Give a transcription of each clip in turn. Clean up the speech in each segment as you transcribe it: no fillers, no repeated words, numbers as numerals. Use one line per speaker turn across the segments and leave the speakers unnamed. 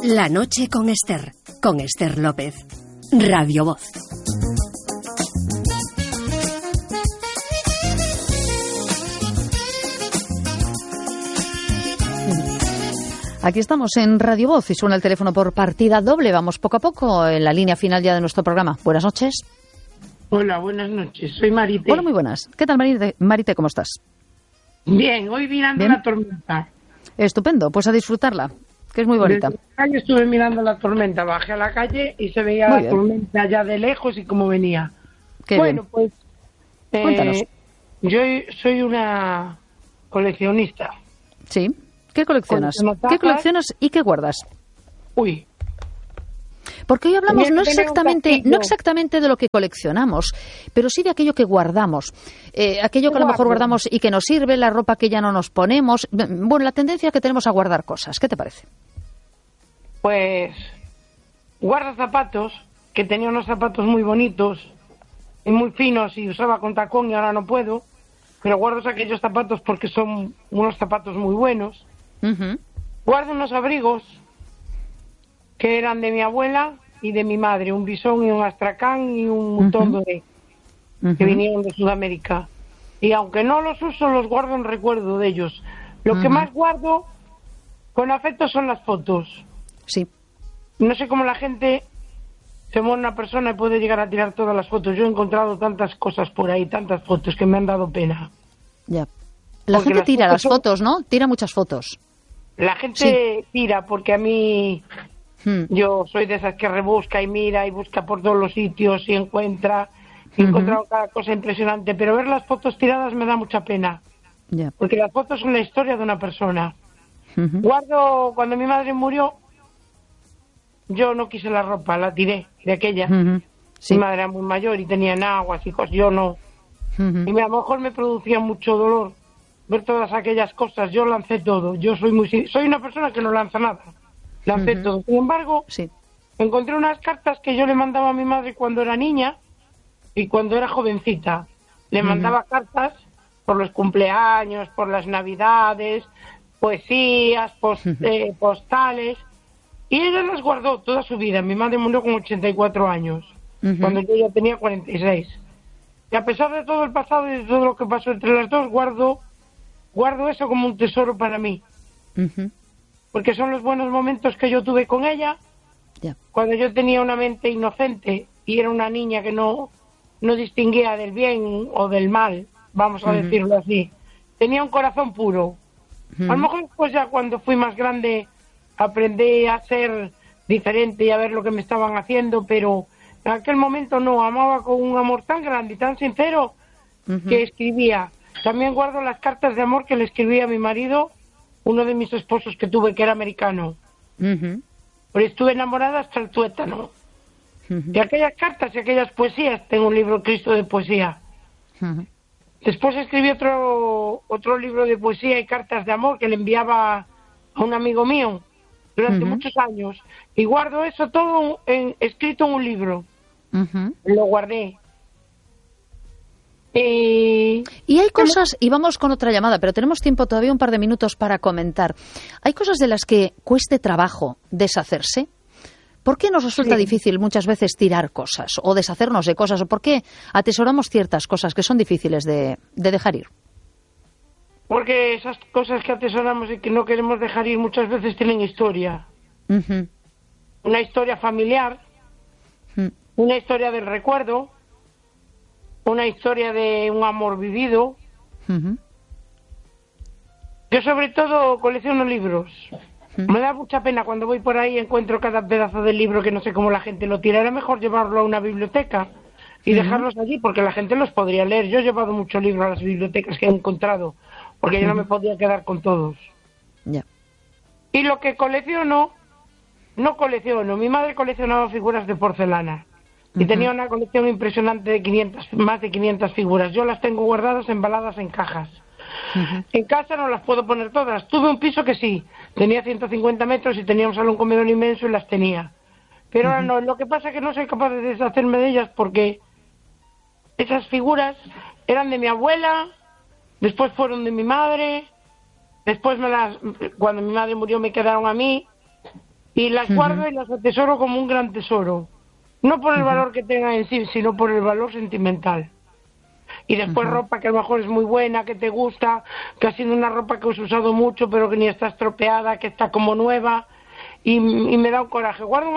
La noche con Esther López, Radio Voz.
Aquí estamos en Radio Voz y suena el teléfono por partida doble. Vamos poco a poco en la línea final ya de nuestro programa. Buenas noches.
Hola, buenas noches. Soy Marite.
Hola, muy buenas. ¿Qué tal, Marite? ¿Cómo estás?
Bien, hoy mirando la tormenta.
Estupendo, pues a disfrutarla, que es muy bonita.
Desde la calle estuve mirando la tormenta, bajé a la calle y se veía la tormenta allá de lejos y cómo venía.
Qué
bueno,
bien.
Pues
cuéntanos.
Yo soy una coleccionista.
Sí. ¿Qué coleccionas? ¿Qué coleccionas y qué guardas?
Uy.
Porque hoy hablamos no exactamente de lo que coleccionamos, pero sí de aquello que guardamos. Aquello que a lo mejor guardamos y que nos sirve, la ropa que ya no nos ponemos. Bueno, la tendencia que tenemos a guardar cosas. ¿Qué te parece?
Pues guardo zapatos, que tenía unos zapatos muy bonitos y muy finos y usaba con tacón y ahora no puedo. Pero guardo aquellos zapatos porque son unos zapatos muy buenos.
Uh-huh.
Guardo unos abrigos que eran de mi abuela y de mi madre, un bisón y un astracán y un mutón doré, que vinieron de Sudamérica. Y aunque no los uso, los guardo en recuerdo de ellos. Lo que más guardo con afecto son las fotos.
Sí.
No sé cómo la gente se muere una persona y puede llegar a tirar todas las fotos. Yo he encontrado tantas cosas por ahí, tantas fotos que me han dado pena.
Ya. La gente tira las fotos, ¿no? Tira muchas fotos.
La gente tira porque a mí... Yo soy de esas que rebusca y mira y busca por todos los sitios y encuentra. He encontrado cada cosa impresionante, pero ver las fotos tiradas me da mucha pena.
Yeah.
Porque las fotos son la historia de una persona. Guardo, cuando mi madre murió, yo no quise la ropa, la tiré de aquella.
Sí.
Mi madre era muy mayor y tenía enaguas y cosas, yo no. Y a lo mejor me producía mucho dolor ver todas aquellas cosas. Yo lancé todo. Yo soy una persona que no lanza nada. Lancé todo. Sin embargo, encontré unas cartas que yo le mandaba a mi madre cuando era niña y cuando era jovencita. Le mandaba cartas por los cumpleaños, por las navidades, poesías, postales. Y ella las guardó toda su vida. Mi madre murió con 84 años, cuando yo ya tenía 46. Y a pesar de todo el pasado y de todo lo que pasó entre las dos, guardo eso como un tesoro para mí. Porque son los buenos momentos que yo tuve con ella, cuando yo tenía una mente inocente y era una niña que no distinguía del bien o del mal, vamos a decirlo así. Tenía un corazón puro. A lo mejor después ya cuando fui más grande aprendí a ser diferente y a ver lo que me estaban haciendo, pero en aquel momento no, amaba con un amor tan grande y tan sincero que escribía. También guardo las cartas de amor que le escribía a mi marido, uno de mis esposos que tuve, que era americano. Pero estuve enamorada hasta el tuétano. Y aquellas cartas y aquellas poesías, tengo un libro, Cristo, de poesía. Después escribí otro libro de poesía y cartas de amor que le enviaba a un amigo mío durante muchos años. Y guardo eso todo escrito en un libro. Lo guardé.
Y hay cosas, y vamos con otra llamada, pero tenemos tiempo todavía, un par de minutos para comentar. ¿Hay cosas de las que cueste trabajo deshacerse? ¿Por qué nos resulta difícil muchas veces tirar cosas o deshacernos de cosas? ¿O por qué atesoramos ciertas cosas que son difíciles de dejar ir?
Porque esas cosas que atesoramos y que no queremos dejar ir muchas veces tienen historia. Una historia familiar, una historia del recuerdo, una historia de un amor vivido. Yo sobre todo colecciono libros. Me da mucha pena cuando voy por ahí y encuentro cada pedazo del libro que no sé cómo la gente lo tira. Era mejor llevarlo a una biblioteca y dejarlos allí porque la gente los podría leer. Yo he llevado muchos libros a las bibliotecas que he encontrado porque yo no me podía quedar con todos. Y lo que colecciono, no colecciono. Mi madre coleccionaba figuras de porcelana. Y tenía una colección impresionante de más de 500 figuras. Yo las tengo guardadas, embaladas en cajas. En casa no las puedo poner todas. Tuve un piso que sí, tenía 150 metros y tenía un salón comedor inmenso y las tenía. Pero ahora no. Lo que pasa es que no soy capaz de deshacerme de ellas porque esas figuras eran de mi abuela, después fueron de mi madre, después cuando mi madre murió me quedaron a mí. Y las guardo y las atesoro como un gran tesoro. No por el valor que tenga en sí, sino por el valor sentimental. Y después ropa que a lo mejor es muy buena, que te gusta, que ha sido una ropa que has usado mucho, pero que ni está estropeada, que está como nueva. Y me da un coraje. Guardo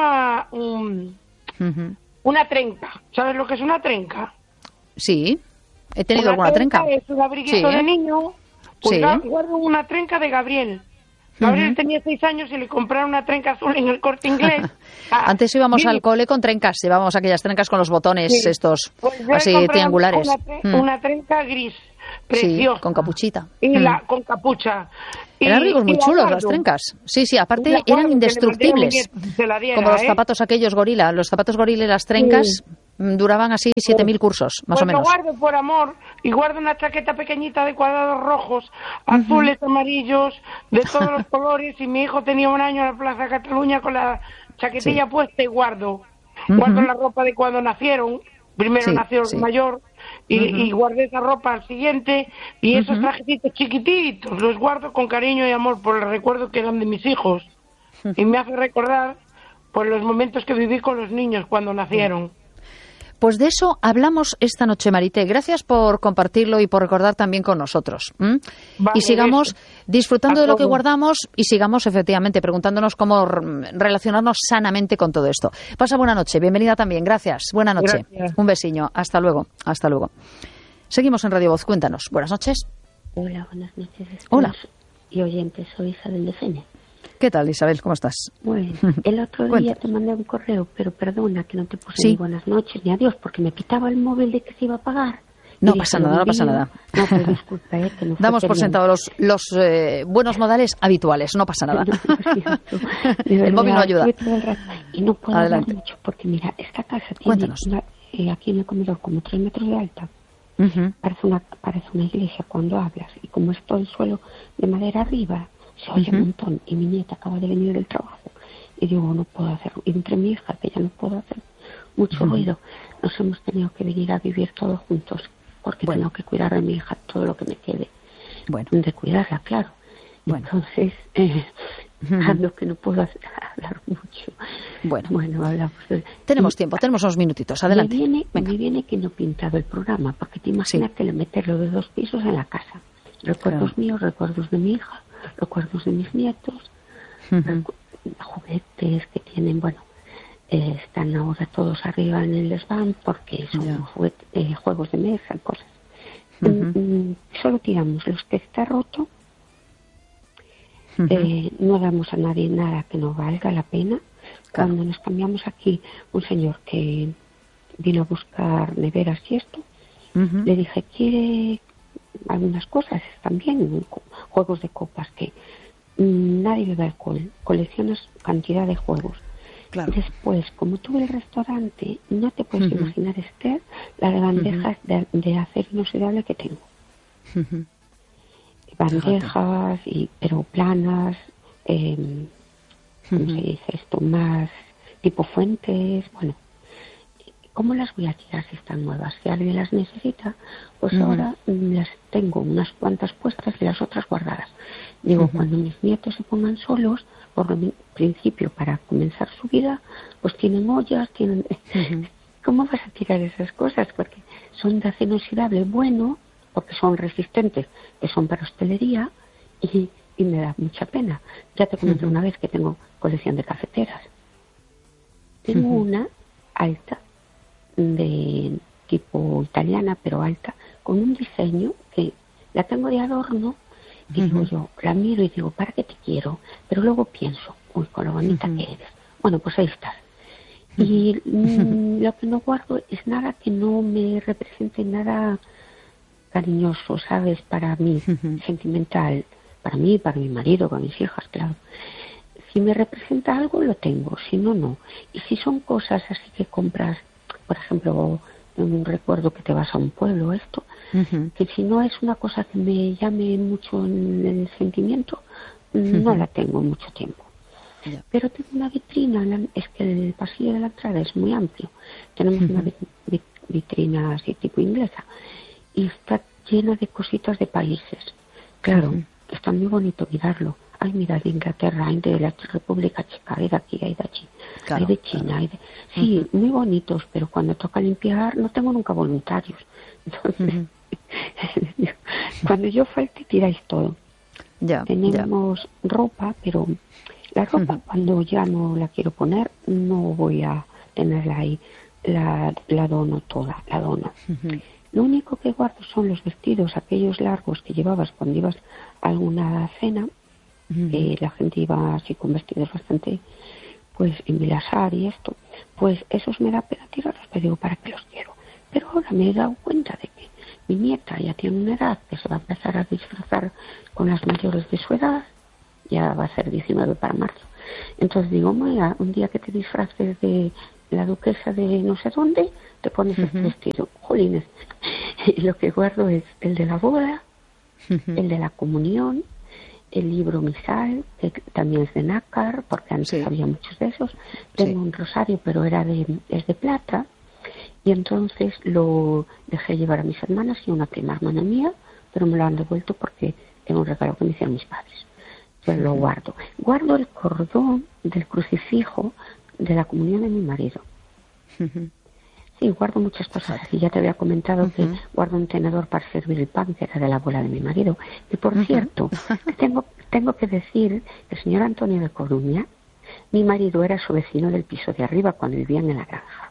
una trenca. ¿Sabes lo que es una trenca?
Sí, he tenido alguna trenca.
Es un abriguito de niño. Pues guardo una trenca de Gabriel. Gabriel tenía 6 años y le compraron una trenca azul en el Corte Inglés.
Antes íbamos al cole con trencas, llevábamos aquellas trencas con los botones estos pues así triangulares.
Una trenca gris, preciosa.
Sí, con capuchita.
Y con capucha.
Eran abrigos muy chulos las trencas. Sí, aparte eran indestructibles. Como los zapatos aquellos gorila. Los zapatos gorila y las trencas duraban así 7.000 cursos, más o menos.
Lo guardo por amor y guardo una chaqueta pequeñita de cuadrados rojos, azules, amarillos, de todos los colores. Y mi hijo tenía 1 año en la Plaza Cataluña con la chaquetilla puesta y guardo la ropa de cuando nacieron. Primero nació el mayor y guardé esa ropa al siguiente y esos trajecitos chiquititos los guardo con cariño y amor por el recuerdo que eran de mis hijos y me hace recordar por los momentos que viví con los niños cuando nacieron.
Pues de eso hablamos esta noche, Marité. Gracias por compartirlo y por recordar también con nosotros. Vale, y sigamos disfrutando de lo que guardamos y sigamos efectivamente preguntándonos cómo relacionarnos sanamente con todo esto. Pasa buena noche. Bienvenida también. Gracias. Buena noche. Gracias. Un besiño. Hasta luego. Hasta luego. Seguimos en Radio Voz. Cuéntanos. Buenas noches.
Hola, buenas noches.
Hola.
Y oyentes, soy Isabel de Fene.
¿Qué tal, Isabel? ¿Cómo estás?
Bueno, el otro día te mandé un correo, pero perdona que no te puse ni buenas noches ni adiós, porque me quitaba el móvil de que se iba a pagar.
No pasa nada, no pasa nada.
No, pues disculpa, que no
damos por sentado los buenos modales habituales, no pasa nada. El móvil no ayuda.
Y no puedo hablar mucho, porque mira, esta casa tiene aquí en el comedor como 3 metros de alta. Parece una iglesia cuando hablas, y como es todo el suelo de madera arriba, se oye un montón, y mi nieta acaba de venir del trabajo y digo, no puedo hacer, y entre mi hija, que ya no puedo hacer mucho ruido, nos hemos tenido que venir a vivir todos juntos porque tengo que cuidar a mi hija todo lo que me quede de cuidarla, claro. Entonces ando que no puedo hablar mucho. Bueno, hablamos
tenemos tiempo, tenemos unos minutitos, adelante.
Me viene que no he pintado el programa, porque te imaginas que le meterlo de 2 pisos en la casa, recuerdos míos, recuerdos de mi hija, recuerdos de mis nietos, juguetes que tienen, están ahora todos arriba en el desván porque son juegos de mesa, cosas. Solo tiramos los que está roto, no damos a nadie nada que no valga la pena. Cuando nos cambiamos aquí, un señor que vino a buscar neveras y esto, le dije, ¿quiere algunas cosas también, juegos de copas, que nadie bebe alcohol, coleccionas cantidad de juegos. Después, como tuve el restaurante, no te puedes imaginar, Esther, la de bandejas de acero inoxidable que tengo. Bandejas, pero planas, ¿cómo se dice esto? Más tipo fuentes, ¿cómo las voy a tirar si están nuevas? Si alguien las necesita, pues ahora las tengo unas cuantas puestas y las otras guardadas. Digo, cuando mis nietos se pongan solos, por lo principio, para comenzar su vida, pues tienen ollas, tienen... ¿Cómo vas a tirar esas cosas? Porque son de acero inoxidable bueno, porque son resistentes, que son para hostelería, y me da mucha pena. Ya te comenté una vez que tengo colección de cafeteras. Tengo una alta, de tipo italiana, pero alta, con un diseño que la tengo de adorno, y digo yo, la miro y digo, ¿para qué te quiero? Pero luego pienso, uy, con lo bonita que eres. Bueno, pues ahí estás. Y lo que no guardo es nada que no me represente nada cariñoso, ¿sabes? Para mí, sentimental, para mí, para mi marido, para mis hijas, claro. Si me representa algo, lo tengo, si no, no. Y si son cosas así que compras, por ejemplo, en un recuerdo que te vas a un pueblo, esto, que si no es una cosa que me llame mucho en el sentimiento, no la tengo mucho tiempo. Pero tengo una vitrina, es que el pasillo de la entrada es muy amplio. Tenemos una vitrina así tipo inglesa y está llena de cositas de países. Claro, está muy bonito mirarlo. Hay, mira, de Inglaterra, hay de la República Checa, hay de aquí, hay de allí,
claro,
hay de China, hay de... Sí, muy bonitos, pero cuando toca limpiar no tengo nunca voluntarios. Entonces, cuando yo falte tiráis todo. Tenemos ropa, pero la ropa cuando ya no la quiero poner no voy a tenerla ahí, la dono toda, la dono. Lo único que guardo son los vestidos, aquellos largos que llevabas cuando ibas a alguna cena, la gente iba así con vestidos bastante, pues en Vilasar y esto, pues esos me da pena tirarlos, pero digo, ¿para qué los quiero? Pero ahora me he dado cuenta de que mi nieta ya tiene una edad que se va a empezar a disfrazar con las mayores de su edad, ya va a ser 19 para marzo. Entonces digo, mira, un día que te disfraces de la duquesa de no sé dónde, te pones este vestido. Jolines. Y lo que guardo es el de la boda, el de la comunión, el libro misal, que también es de nácar, porque antes había muchos de esos. Tengo un rosario, pero es de plata. Y entonces lo dejé llevar a mis hermanas y a una prima hermana mía, pero me lo han devuelto porque era un regalo que me hicieron mis padres. Entonces lo guardo. Guardo el cordón del crucifijo de la comunión de mi marido. Sí, guardo muchas cosas. Y ya te había comentado que guardo un tenedor para servir el pan, que era de la abuela de mi marido. Y por cierto, tengo que decir que el señor Antonio de Coruña, mi marido era su vecino del piso de arriba cuando vivían en la granja.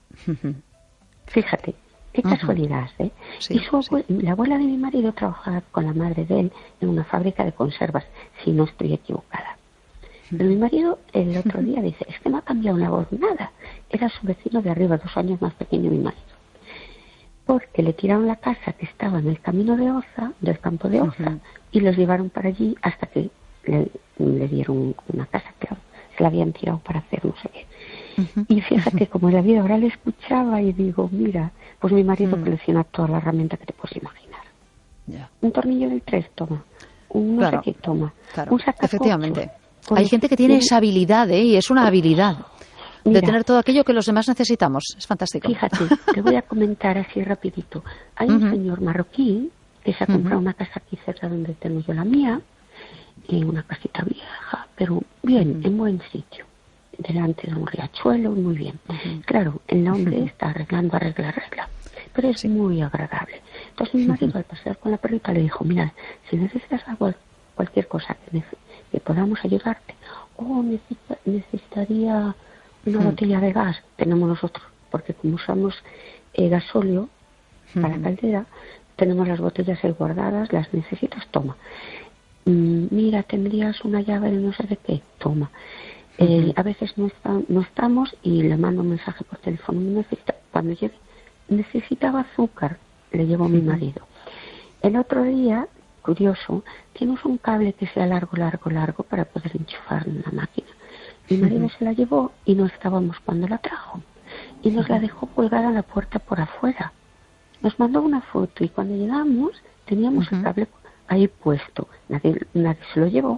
Fíjate, qué casualidad, ¿eh? Sí, y la abuela de mi marido trabajaba con la madre de él en una fábrica de conservas, si no estoy equivocada. Pero mi marido el otro día dice, es que no ha cambiado la voz, nada. Era su vecino de arriba, 2 años más pequeño mi marido. Porque le tiraron la casa que estaba en el camino de Oza, del campo de Oza, y los llevaron para allí hasta que le dieron una casa, claro. Se la habían tirado para hacer no sé qué. Y fíjate, como en la vida ahora le escuchaba y digo, mira, pues mi marido colecciona toda la herramienta que te puedes imaginar. Un tornillo del 3, toma. Un no sé qué, toma. Un sacacorchos.
Efectivamente. Hay gente que tiene esa habilidad, y es una habilidad de tener todo aquello que los demás necesitamos. Es fantástico.
Fíjate, te voy a comentar así rapidito. Hay un señor marroquí que se ha comprado una casa aquí cerca donde tengo yo la mía, una casita vieja, pero bien, en buen sitio, delante de un riachuelo, muy bien. Claro, el hombre está arregla, pero es muy agradable. Entonces mi marido al pasear con la perrita le dijo, mira, si necesitas algo, cualquier cosa que podamos ayudarte, necesitaría una botella de gas, tenemos nosotros, porque como usamos gasóleo para la caldera, tenemos las botellas ahí guardadas, las necesitas, toma. Mira, tendrías una llave de no sé de qué, toma. A veces no estamos y le mando un mensaje por teléfono. Cuando necesitaba azúcar, le llevo a mi marido. El otro día, curioso, tienes un cable que sea largo para poder enchufar en la máquina. Mi marido se la llevó y no estábamos cuando la trajo. Y nos la dejó colgada en la puerta por afuera. Nos mandó una foto y cuando llegamos teníamos el cable ahí puesto. Nadie se lo llevó.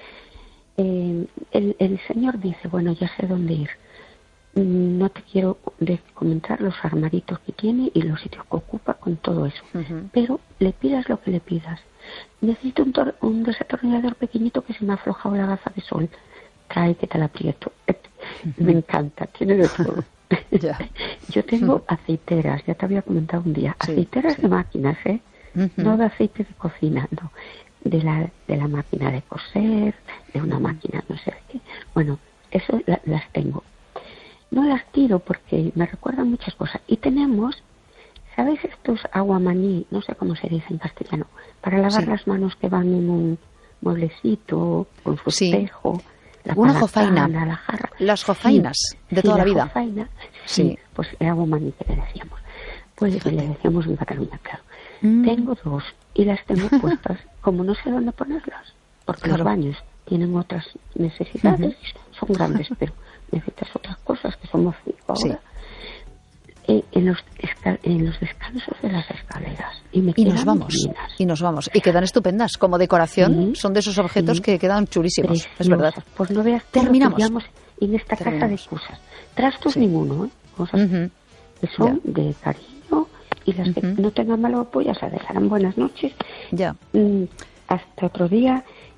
El señor dice, bueno, ya sé dónde ir. No te quiero comentar los armaritos que tiene y los sitios que ocupa con todo eso. Pero le pidas lo que le pidas. Necesito un desatornillador pequeñito que se me ha aflojado la gafa de sol. Trae que te la aprieto. Me encanta, tiene de todo. Yo tengo aceiteras, ya te había comentado un día. Aceiteras de máquinas, no de aceite de cocina, no. De la máquina de coser, de una máquina no sé de qué. Bueno, eso las tengo. No las tiro porque me recuerdan muchas cosas. Y tenemos, ¿sabes estos aguamaní? No sé cómo se dice en castellano. Para lavar las manos que van en un mueblecito, con su espejo.
Una jofaina.
La jarra.
Las jofainas de toda la vida.
Jofaina, pues el aguamaní que le decíamos. Pues le decíamos en Cataluña, claro. Tengo 2 y las tengo puestas, como no sé dónde ponerlas, porque los baños tienen otras necesidades, son grandes, pero necesitas otras cosas que somos 5 ahora. En los descansos de las escaleras. Y nos
vamos. Y quedan estupendas. Como decoración, son de esos objetos que quedan chulísimos. Preciosas. Es verdad.
Pues no veas, terminamos en esta casa de cosas. Trastos ninguno, cosas que son de cariño y las que no tengan malo apoyo, ya se dejarán buenas noches. Hasta otro día.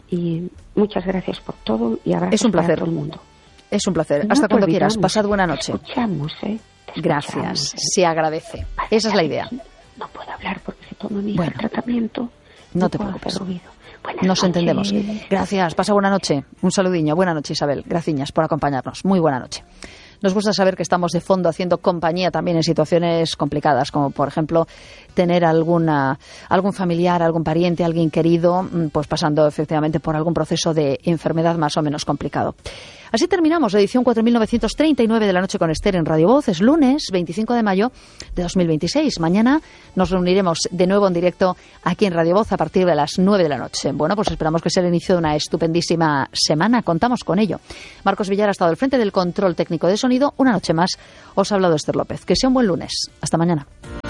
Y muchas gracias por todo y abrazos
es un placer.
para todo el mundo.
Es un placer.
No
Hasta cuando
olvidamos.
quieras. Pasad buena noche.
Te escuchamos,
Gracias. Se agradece. Esa es la idea.
No puedo hablar porque se toma mi
Bueno.
tratamiento.
No te
puedo
preocupes.
hacer ruido. Buenas
Nos entendemos.
noches.
Gracias. Pasa buena noche. Un saludiño. Buena noche, Isabel. Gracias por acompañarnos. Muy buena noche. Nos gusta saber que estamos de fondo haciendo compañía también en situaciones complicadas, como por ejemplo tener algún familiar, algún pariente, alguien querido, pues pasando efectivamente por algún proceso de enfermedad más o menos complicado. Así terminamos la edición 4939 de La Noche con Esther en Radio Voz. Es lunes 25 de mayo de 2026. Mañana nos reuniremos de nuevo en directo aquí en Radio Voz a partir de las 9 de la noche. Bueno, pues esperamos que sea el inicio de una estupendísima semana. Contamos con ello. Marcos Villar ha estado al frente del control técnico de sonido. Una noche más os ha hablado Esther López. Que sea un buen lunes. Hasta mañana.